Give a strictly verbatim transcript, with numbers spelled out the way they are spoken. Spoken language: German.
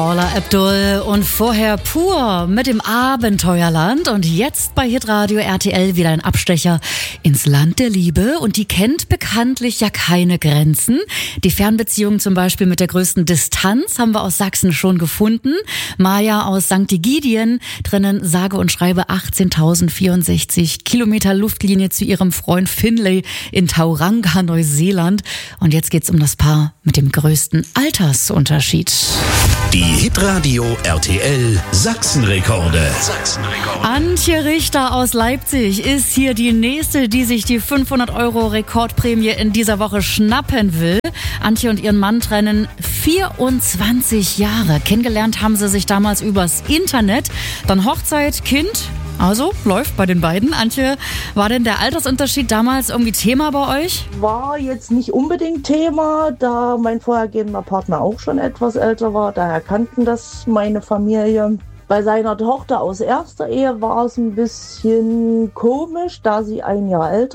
Paula Abdul und vorher Pur mit dem Abenteuerland und jetzt bei Hitradio R T L wieder ein Abstecher ins Land der Liebe und die kennt bekanntlich ja keine Grenzen. Die Fernbeziehung zum Beispiel mit der größten Distanz haben wir aus Sachsen schon gefunden. Maja aus Sankt Egidien trennen sage und schreibe achtzehntausendvierundsechzig Kilometer Luftlinie zu ihrem Freund Finlay in Tauranga, Neuseeland. Und jetzt geht's um das Paar mit dem größten Altersunterschied. Die Hitradio R T L Sachsenrekorde. Sachsenrekorde. Antje Richter aus Leipzig ist hier die nächste, die sich die fünfhundert Euro Rekordprämie in dieser Woche schnappen will. Antje und ihren Mann trennen vierundzwanzig Jahre. Kennengelernt haben sie sich damals übers Internet. Dann Hochzeit, Kind. Also, läuft bei den beiden. Antje, war denn der Altersunterschied damals irgendwie Thema bei euch? War jetzt nicht unbedingt Thema, da mein vorhergehender Partner auch schon etwas älter war. Daher kannten das meine Familie. Bei seiner Tochter aus erster Ehe war es ein bisschen komisch, da sie ein Jahr älter